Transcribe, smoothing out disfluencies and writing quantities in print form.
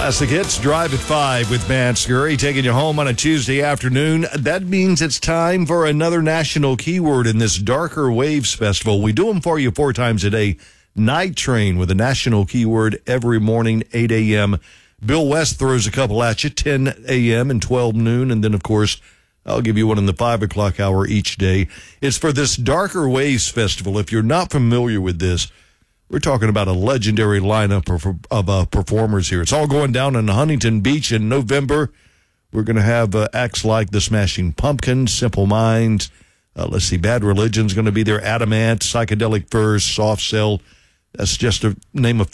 Classic Hits, Drive at 5 with Matt Scurry, taking you home on a Tuesday afternoon. That means it's time for another national keyword in this Darker Waves Festival. We do them for you 4 times a day. Night Train with a national keyword every morning, 8 a.m. Bill West throws a couple at you, 10 a.m. and 12 noon. And then, of course, I'll give you one in the 5 o'clock hour each day. It's for this Darker Waves Festival. If you're not familiar with this, we're talking about a legendary lineup of performers here. It's all going down in Huntington Beach in November. We're going to have acts like the Smashing Pumpkins, Simple Minds. Bad Religion's going to be there. Adamant, Psychedelic Furs, Soft Cell. That's just to name a